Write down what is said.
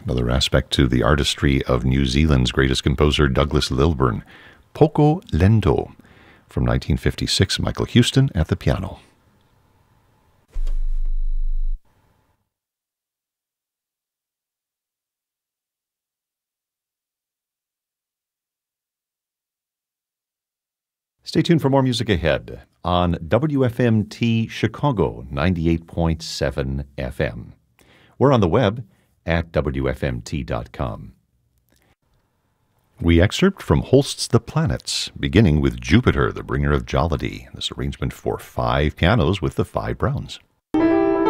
Another aspect to the artistry of New Zealand's greatest composer, Douglas Lilburn. Poco Lento. From 1956, Michael Houston at the piano. Stay tuned for more music ahead on WFMT Chicago 98.7 FM. We're on the web at WFMT.com. We excerpt from Holst's The Planets, beginning with Jupiter, the bringer of jollity, this arrangement for 5 pianos with the 5 Browns.